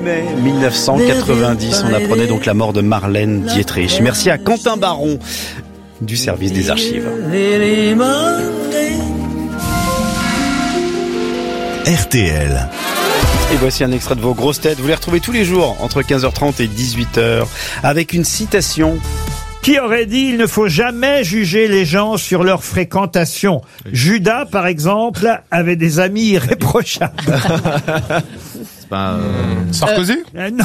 mai 1990, on apprenait donc la mort de Marlène Dietrich. Merci à Quentin Baron du service des archives. RTL. Et voici un extrait de vos grosses têtes. Vous les retrouvez tous les jours entre 15h30 et 18h avec une citation. Qui aurait dit il ne faut jamais juger les gens sur leur fréquentation. Judas, par exemple, avait des amis irréprochables. Sarkozy Non.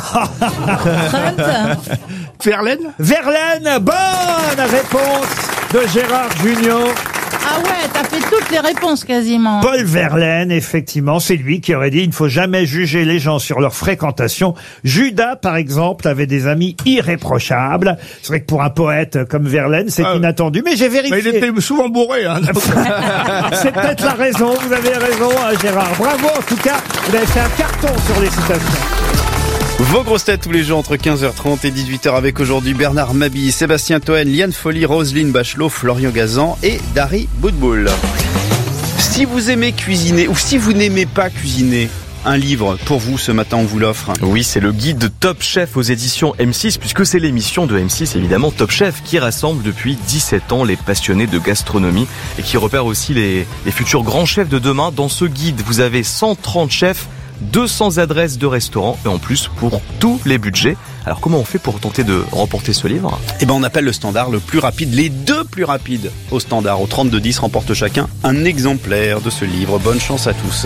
Verlaine Bonne réponse de Gérard Junior. Ah ouais, t'as fait toutes les réponses quasiment. Paul Verlaine, effectivement, c'est lui qui aurait dit il ne faut jamais juger les gens sur leur fréquentation. Judas, par exemple, avait des amis irréprochables. C'est vrai que pour un poète comme Verlaine, c'est inattendu, mais j'ai vérifié. Mais il était souvent bourré. C'est peut-être la raison, vous avez raison, Gérard. Bravo, en tout cas, vous avez fait un carton sur les citations. Vos grosses têtes tous les jours entre 15h30 et 18h avec aujourd'hui Bernard Mabille, Sébastien Toen, Liane Folly, Roselyne Bachelot, Florian Gazan et Dari Boudboul. Si vous aimez cuisiner ou si vous n'aimez pas cuisiner, un livre pour vous ce matin, on vous l'offre. Oui, c'est le guide Top Chef aux éditions M6, puisque c'est l'émission de M6, évidemment, Top Chef, qui rassemble depuis 17 ans les passionnés de gastronomie et qui repère aussi les futurs grands chefs de demain. Dans ce guide, vous avez 130 chefs, 200 adresses de restaurants et en plus pour tous les budgets. Alors comment on fait pour tenter de remporter ce livre ? Eh ben on appelle le standard le plus rapide, les deux plus rapides au standard, au 3210 remportent chacun un exemplaire de ce livre. Bonne chance à tous.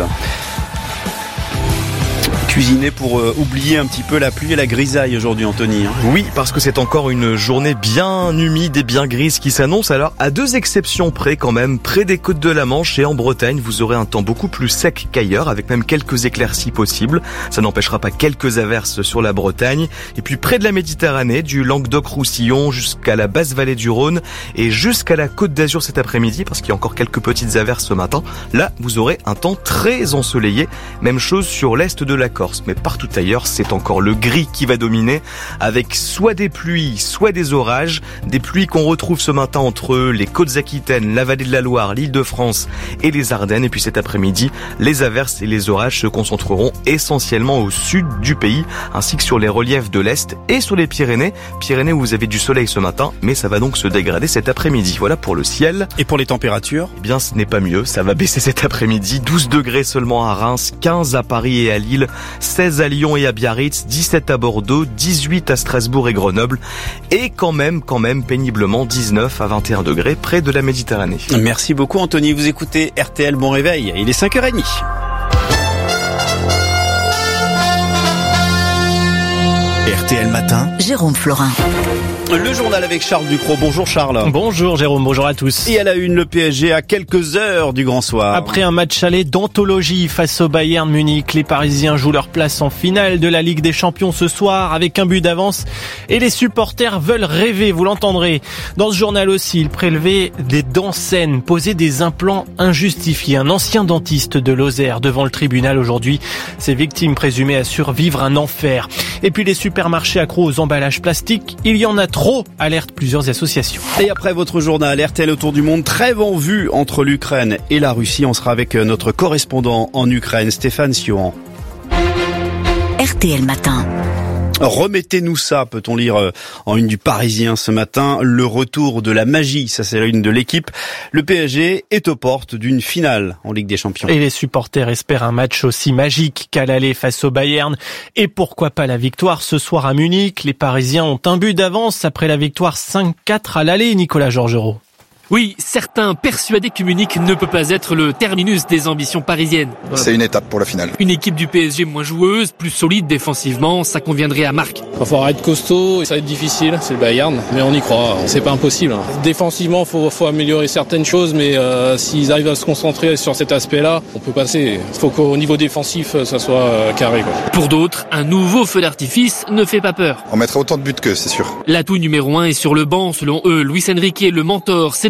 Cuisiner pour oublier un petit peu la pluie et la grisaille aujourd'hui, Anthony. Oui, parce que c'est encore une journée bien humide et bien grise qui s'annonce. Alors, à deux exceptions près quand même, près des côtes de la Manche et en Bretagne, vous aurez un temps beaucoup plus sec qu'ailleurs, avec même quelques éclaircies possibles. Ça n'empêchera pas quelques averses sur la Bretagne. Et puis près de la Méditerranée, du Languedoc-Roussillon jusqu'à la basse vallée du Rhône et jusqu'à la Côte d'Azur cet après-midi, parce qu'il y a encore quelques petites averses ce matin. Là, vous aurez un temps très ensoleillé. Même chose sur l'est de la Corse. Mais partout ailleurs, c'est encore le gris qui va dominer, avec soit des pluies, soit des orages. Des pluies qu'on retrouve ce matin entre les côtes aquitaines, la vallée de la Loire, l'Île-de-France et les Ardennes. Et puis cet après-midi, les averses et les orages se concentreront essentiellement au sud du pays, ainsi que sur les reliefs de l'Est et sur les Pyrénées. Pyrénées où vous avez du soleil ce matin, mais ça va donc se dégrader cet après-midi. Voilà pour le ciel. Et pour les températures ? Eh bien, ce n'est pas mieux. Ça va baisser cet après-midi. 12 degrés seulement à Reims, 15 à Paris et à Lille, 16 à Lyon et à Biarritz, 17 à Bordeaux, 18 à Strasbourg et Grenoble, et quand même péniblement 19 à 21 degrés près de la Méditerranée. Merci beaucoup Anthony, vous écoutez RTL, bon réveil, il est 5h30. RTL Matin, Jérôme Florin. Le journal avec Charles Ducrot. Bonjour Charles. Bonjour Jérôme, bonjour à tous. Et à la une, le PSG à quelques heures du grand soir. Après un match aller d'anthologie face au Bayern Munich, les Parisiens jouent leur place en finale de la Ligue des Champions ce soir avec un but d'avance et les supporters veulent rêver, vous l'entendrez. Dans ce journal aussi, il prélevait des dents saines, posait des implants injustifiés. Un ancien dentiste de Lozère devant le tribunal aujourd'hui. Ses victimes présumées assurent vivre un enfer. Et puis les supermarchés accros aux emballages plastiques, il y en a trop, alertent plusieurs associations. Et après votre journal RTL autour du monde, trêve en vue entre l'Ukraine et la Russie. On sera avec notre correspondant en Ukraine, Stéphane Sioran. RTL Matin. Remettez-nous ça, peut-on lire en une du Parisien ce matin. Le retour de la magie, ça c'est la une de l'équipe. Le PSG est aux portes d'une finale en Ligue des Champions. Et les supporters espèrent un match aussi magique qu'à l'aller face au Bayern. Et pourquoi pas la victoire ce soir à Munich. Les Parisiens ont un but d'avance après la victoire 5-4 à l'aller, Nicolas Georgerot. Oui, certains persuadés que Munich ne peut pas être le terminus des ambitions parisiennes. C'est une étape pour la finale. Une équipe du PSG moins joueuse, plus solide défensivement, ça conviendrait à Marc. Il va falloir être costaud, ça va être difficile, c'est le Bayern, mais on y croit, c'est pas impossible. Défensivement, faut améliorer certaines choses, mais s'ils arrivent à se concentrer sur cet aspect-là, on peut passer. Il faut qu'au niveau défensif, ça soit carré, quoi. Pour d'autres, un nouveau feu d'artifice ne fait pas peur. On mettra autant de buts qu'eux, c'est sûr. L'atout numéro 1 est sur le banc, selon eux. Luis Enrique, le mentor, Cédric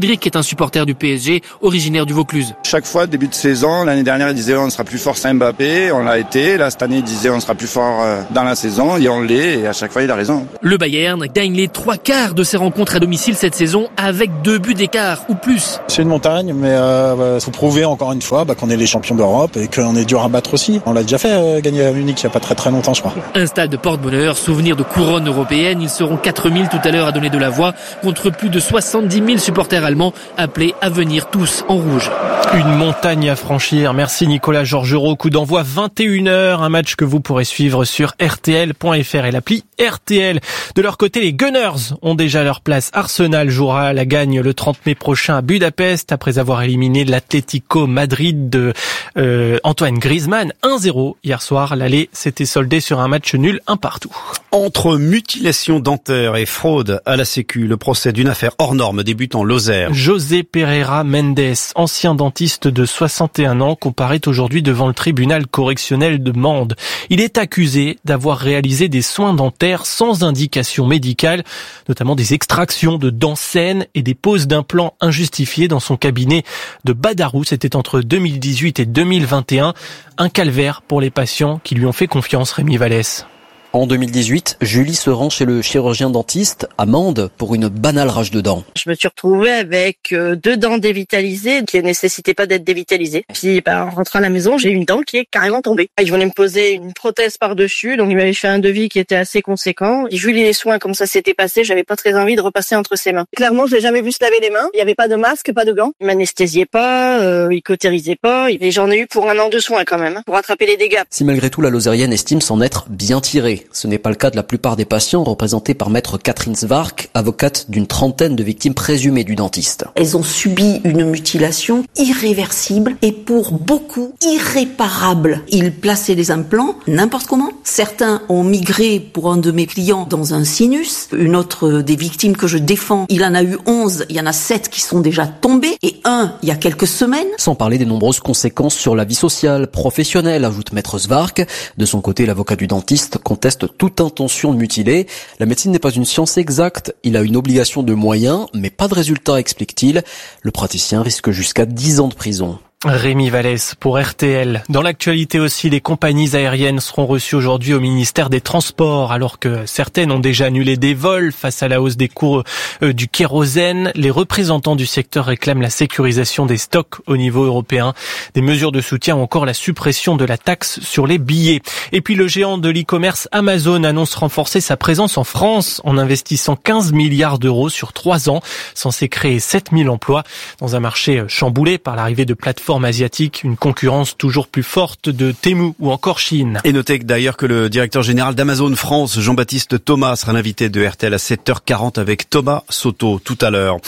Cédric est un supporter du PSG, originaire du Vaucluse. Chaque fois, début de saison, l'année dernière, il disait on sera plus fort sans Mbappé, on l'a été. Là, cette année, il disait on sera plus fort dans la saison, et on l'est, et à chaque fois, il a raison. Le Bayern gagne les 3/4 de ses rencontres à domicile cette saison avec 2 buts d'écart ou plus. C'est une montagne, mais faut prouver encore une fois qu'on est les champions d'Europe et qu'on est dur à battre aussi. On l'a déjà fait gagner à Munich il n'y a pas très longtemps, je crois. Un stade de porte-bonheur, souvenir de couronne européenne. Ils seront 4000 tout à l'heure à donner de la voix contre plus de 70 000 supporters allemands appelés à venir tous en rouge. Une montagne à franchir. Merci Nicolas Georgerot. Coup d'envoi 21h. Un match que vous pourrez suivre sur RTL.fr et l'appli RTL. De leur côté, les Gunners ont déjà leur place. Arsenal jouera la gagne le 30 mai prochain à Budapest après avoir éliminé l'Atlético Madrid de Antoine Griezmann 1-0 hier soir. L'aller s'était soldé sur un match nul 1-1. Entre mutilation dentaire et fraude à la Sécu, le procès d'une affaire hors norme débute en Lozère. José Pereira Mendes, ancien dentiste de 61 ans, comparaît aujourd'hui devant le tribunal correctionnel de Mende. Il est accusé d'avoir réalisé des soins dentaires sans indication médicale, notamment des extractions de dents saines et des poses d'implants injustifiées dans son cabinet de Badarou. C'était entre 2018 et 2021. Un calvaire pour les patients qui lui ont fait confiance, Rémi Vallès. En 2018, Julie se rend chez le chirurgien dentiste à Mende pour une banale rage de dents. Je me suis retrouvée avec 2 dents dévitalisées qui ne nécessitaient pas d'être dévitalisées. Puis en rentrant à la maison, j'ai une dent qui est carrément tombée. Ils voulaient me poser une prothèse par-dessus, donc ils m'avaient fait un devis qui était assez conséquent. Et vu les soins comme ça s'était passé, j'avais pas très envie de repasser entre ses mains. Clairement, je l'ai jamais vu se laver les mains. Il n'y avait pas de masque, pas de gants. Il m'anesthésiait pas, il cautérisait pas. Et j'en ai eu pour 1 an de soins quand même, pour rattraper les dégâts. Si malgré tout la Lozérienne estime s'en être bien tirée. Ce n'est pas le cas de la plupart des patients, représentés par maître Catherine Svark, avocate d'une 30aine de victimes présumées du dentiste. Elles ont subi une mutilation irréversible et pour beaucoup irréparable. Ils plaçaient des implants n'importe comment. Certains ont migré pour un de mes clients dans un sinus. Une autre des victimes que je défends, il en a eu 11, il y en a 7 qui sont déjà tombés et 1 il y a quelques semaines. Sans parler des nombreuses conséquences sur la vie sociale, professionnelle, ajoute maître Svark. De son côté, l'avocat du dentiste conteste toute intention de mutiler. La médecine n'est pas une science exacte. Il a une obligation de moyens, mais pas de résultats, explique-t-il. Le praticien risque jusqu'à 10 ans de prison. Rémi Vallès pour RTL. Dans l'actualité aussi, les compagnies aériennes seront reçues aujourd'hui au ministère des Transports, alors que certaines ont déjà annulé des vols face à la hausse des cours du kérosène. Les représentants du secteur réclament la sécurisation des stocks au niveau européen, des mesures de soutien ou encore la suppression de la taxe sur les billets. Et puis le géant de l'e-commerce Amazon annonce renforcer sa présence en France en investissant 15 milliards d'euros sur 3 ans, censé créer 7000 emplois dans un marché chamboulé par l'arrivée de plateformes asiatiques, une concurrence toujours plus forte de Temu ou encore Chine. Et notez d'ailleurs que le directeur général d'Amazon France, Jean-Baptiste Thomas, sera l'invité de RTL à 7h40 avec Thomas Soto tout à l'heure.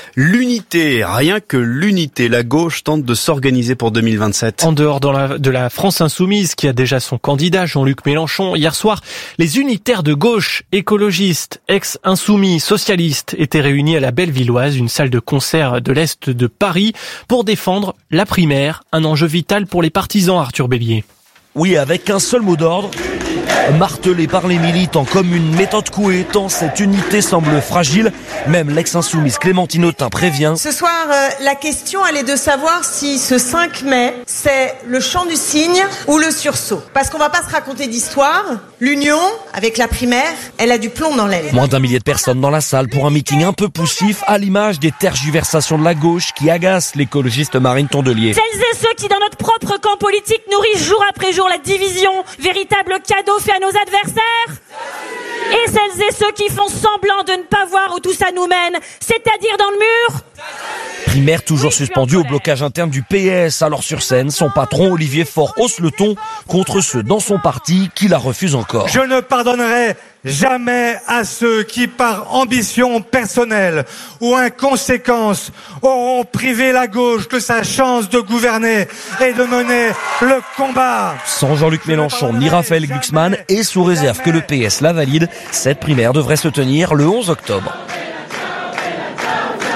L'unité, rien que l'unité, la gauche tente de s'organiser pour 2027. En dehors de la France insoumise qui a déjà son candidat, Jean-Luc Mélenchon, hier soir, les unitaires de gauche, écologistes, ex-insoumis, socialistes étaient réunis à la Bellevilloise, une salle de concert de l'Est de Paris, pour défendre la primaire, un enjeu vital pour les partisans, Arthur Bélier. Oui, avec un seul mot d'ordre, martelé par les militants comme une méthode couée, tant cette unité semble fragile. Même l'ex-insoumise Clémentine Autain prévient. Ce soir, la question, elle est de savoir si ce 5 mai, c'est le chant du cygne ou le sursaut. Parce qu'on va pas se raconter d'histoire. L'union, avec la primaire, elle a du plomb dans l'aile. Moins d'1 millier de personnes dans la salle pour un meeting un peu poussif, à l'image des tergiversations de la gauche qui agacent l'écologiste Marine Tondelier. Celles et ceux qui, dans notre propre camp politique, nourrissent jour après jour la division, véritable cadeau fait à nos adversaires. Et celles et ceux qui font semblant de ne pas voir où tout ça nous mène, c'est-à-dire dans le mur. Primaire toujours suspendue au blocage interne du PS. Alors sur scène, son patron Olivier Faure hausse le ton contre ceux dans son parti qui la refusent encore. Je ne pardonnerai jamais à ceux qui, par ambition personnelle ou inconséquence, auront privé la gauche de sa chance de gouverner et de mener le combat. Sans Jean-Luc Mélenchon ni Raphaël Glucksmann et sous réserve que le PS la valide, cette primaire devrait se tenir le 11 octobre.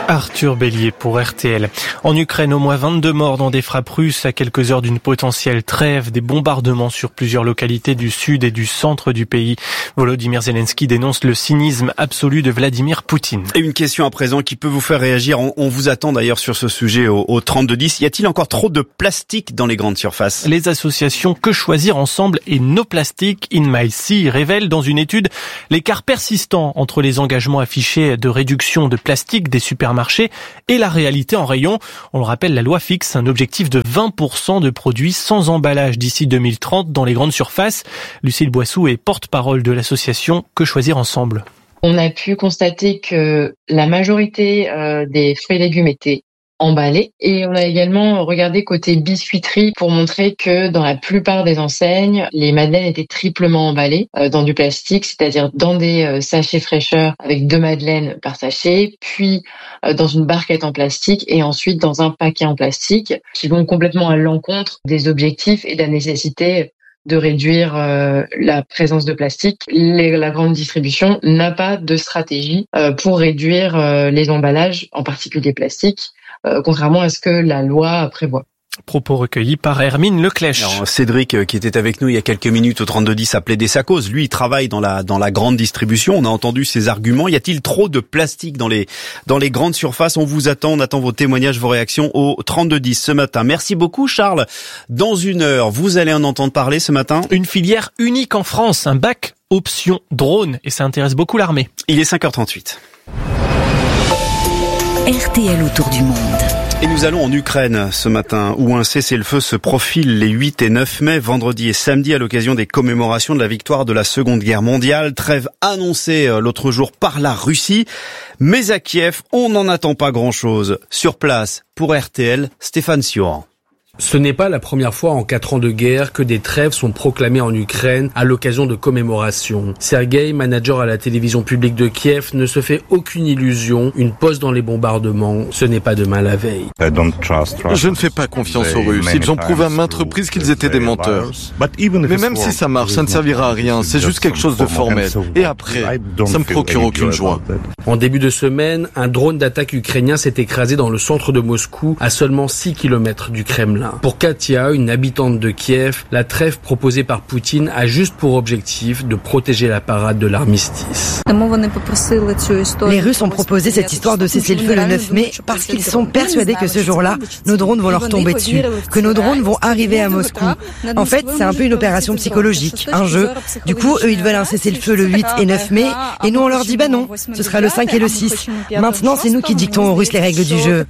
Arthur Bélier pour RTL. En Ukraine, au moins 22 morts dans des frappes russes à quelques heures d'une potentielle trêve. Des bombardements sur plusieurs localités du sud et du centre du pays. Volodymyr Zelensky dénonce le cynisme absolu de Vladimir Poutine. Et une question à présent qui peut vous faire réagir. On vous attend d'ailleurs sur ce sujet au 3210. Y a-t-il encore trop de plastique dans les grandes surfaces ? Les associations Que Choisir Ensemble et No Plastic in My Sea révèlent dans une étude l'écart persistant entre les engagements affichés de réduction de plastique des supermarchés et la réalité en rayon. On le rappelle, la loi fixe un objectif de 20% de produits sans emballage d'ici 2030 dans les grandes surfaces. Lucille Boissou est porte-parole de l'association Que Choisir Ensemble. On a pu constater que la majorité des fruits et légumes étaient emballés, et on a également regardé côté biscuiterie pour montrer que dans la plupart des enseignes, les madeleines étaient triplement emballées dans du plastique, c'est-à-dire dans des sachets fraîcheur avec 2 madeleines par sachet, puis dans une barquette en plastique et ensuite dans un paquet en plastique, qui vont complètement à l'encontre des objectifs et de la nécessité de réduire la présence de plastique. La grande distribution n'a pas de stratégie pour réduire les emballages, en particulier plastique, contrairement à ce que la loi prévoit. Propos recueillis par Hermine Leclèche. Alors, Cédric, qui était avec nous il y a quelques minutes au 3210, a plaidé sa cause. Lui, il travaille dans la grande distribution. On a entendu ses arguments. Y a-t-il trop de plastique dans les grandes surfaces ? On vous attend. On attend vos témoignages, vos réactions au 3210 ce matin. Merci beaucoup, Charles. Dans une heure, vous allez en entendre parler ce matin. Une filière unique en France, un bac option drone. Et ça intéresse beaucoup l'armée. Il est 5h38. RTL autour du monde. Et nous allons en Ukraine ce matin, où un cessez-le-feu se profile les 8 et 9 mai, vendredi et samedi, à l'occasion des commémorations de la victoire de la Seconde Guerre mondiale. Trêve annoncée l'autre jour par la Russie. Mais à Kiev, on n'en attend pas grand-chose. Sur place, pour RTL, Stéphane Sioran. Ce n'est pas la première fois en 4 ans de guerre que des trêves sont proclamées en Ukraine à l'occasion de commémorations. Sergueï, manager à la télévision publique de Kiev, ne se fait aucune illusion. Une pause dans les bombardements, ce n'est pas demain la veille. Je ne fais pas confiance aux Russes. Ils ont prouvé à maintes reprises qu'ils étaient des menteurs. Mais même si ça marche, ça ne servira à rien. C'est juste quelque chose de formel. Et après, ça me procure aucune joie. En début de semaine, un drone d'attaque ukrainien s'est écrasé dans le centre de Moscou, à seulement 6 km du Kremlin. Pour Katia, une habitante de Kiev, la trêve proposée par Poutine a juste pour objectif de protéger la parade de l'armistice. Les Russes ont proposé cette histoire de cessez-le-feu le 9 mai parce qu'ils sont persuadés que ce jour-là, nos drones vont leur tomber dessus, que nos drones vont arriver à Moscou. En fait, c'est un peu une opération psychologique, un jeu. Du coup, eux, ils veulent un cessez-le-feu le 8 et 9 mai, et nous, on leur dit bah non, ce sera le 5 et le 6. Maintenant, c'est nous qui dictons aux Russes les règles du jeu.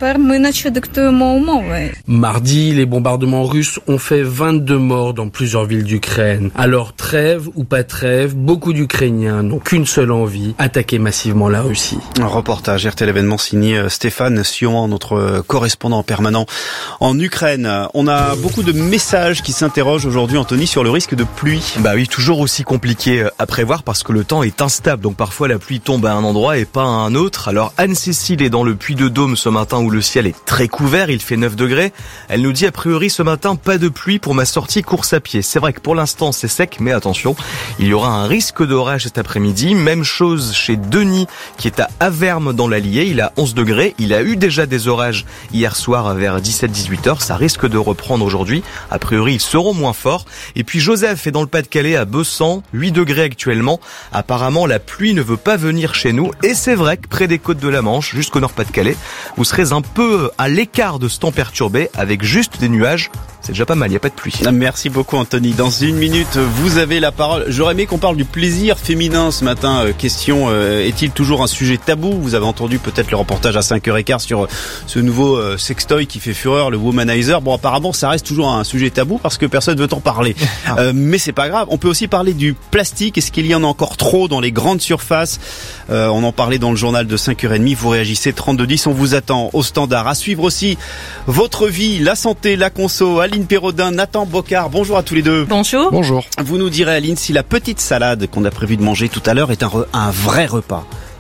Mardi, les bombardements russes ont fait 22 morts dans plusieurs villes d'Ukraine. Alors, trêve ou pas trêve, beaucoup d'Ukrainiens n'ont qu'une seule envie, attaquer massivement la Russie. Un reportage RTL événement signé Stéphane Sioran, notre correspondant permanent en Ukraine. On a beaucoup de messages qui s'interrogent aujourd'hui, Anthony, sur le risque de pluie. Bah oui, toujours aussi compliqué à prévoir parce que le temps est instable. Donc parfois la pluie tombe à un endroit et pas à un autre. Alors Anne-Cécile est dans le Puy-de-Dôme ce matin où le ciel est très couvert, il fait 9 degrés. Elle nous dit a priori ce matin pas de pluie pour ma sortie course à pied. C'est vrai que pour l'instant c'est sec, mais attention, il y aura un risque d'orage cet après-midi. Même chose chez Denis qui est à Averme dans l'Allier, il a 11 degrés. Il a eu déjà des orages hier soir vers 17-18 heures. Ça risque de reprendre aujourd'hui. A priori ils seront moins forts. Et puis Joseph est dans le Pas-de-Calais à Bessan, 8 degrés actuellement. Apparemment la pluie ne veut pas venir chez nous. Et c'est vrai que près des côtes de la Manche, jusqu'au nord Pas-de-Calais, vous serez un peu à l'écart de ce temps perturbé avec juste des nuages. C'est déjà pas mal, il n'y a pas de pluie. Merci beaucoup Anthony. Dans une minute, vous avez la parole. J'aurais aimé qu'on parle du plaisir féminin ce matin. Question, est-il toujours un sujet tabou ? Vous avez entendu peut-être le reportage à 5h15 sur ce nouveau sextoy qui fait fureur, le Womanizer. Bon, apparemment, ça reste toujours un sujet tabou parce que personne ne veut en parler. Mais c'est pas grave. On peut aussi parler du plastique. Est-ce qu'il y en a encore trop dans les grandes surfaces ? On en parlait dans le journal de 5h30. Vous réagissez 3210. On vous attend au standard. À suivre aussi votre vie, la santé, la conso. Aline Pérodin, Nathan Bocard, bonjour à tous les deux. Bonjour. Bonjour. Vous nous direz, Aline, si la petite salade qu'on a prévu de manger tout à l'heure est un vrai repas.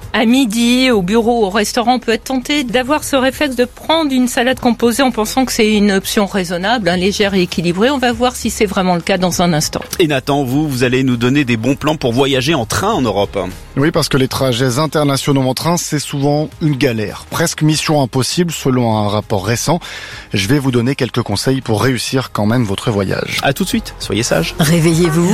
À midi, au bureau, au restaurant, on peut être tenté d'avoir ce réflexe de prendre une salade composée en pensant que c'est une option raisonnable, légère et équilibrée. On va voir si c'est vraiment le cas dans un instant. Et Nathan, vous allez nous donner des bons plans pour voyager en train en Europe. Oui, parce que les trajets internationaux en train, c'est souvent une galère. Presque mission impossible selon un rapport récent. Je vais vous donner quelques conseils pour réussir quand même votre voyage. À tout de suite, soyez sages. Réveillez-vous.